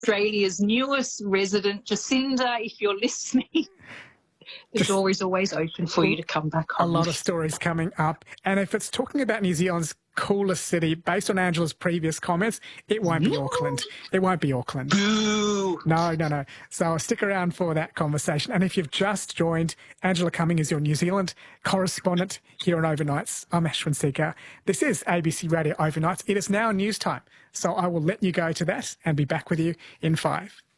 Australia's newest resident, Jacinda, if you're listening, the door is always open for you to come back home. A lot of stories coming up. And if it's talking about New Zealand's coolest city, based on Angela's previous comments, it won't be Auckland. It won't be Auckland. Boo! No. So stick around for that conversation. And if you've just joined, Angela Cumming is your New Zealand correspondent here on Overnights. I'm Ashwin Seeker. This is ABC Radio Overnights. It is now news time. So I will let you go to that and be back with you in 5.